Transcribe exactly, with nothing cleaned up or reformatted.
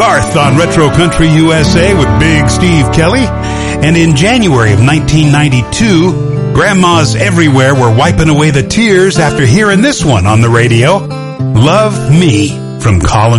Garth on Retro Country U S A with Big Steve Kelly. And in January of nineteen ninety-two, grandmas everywhere were wiping away the tears after hearing this one on the radio. Love Me from Colin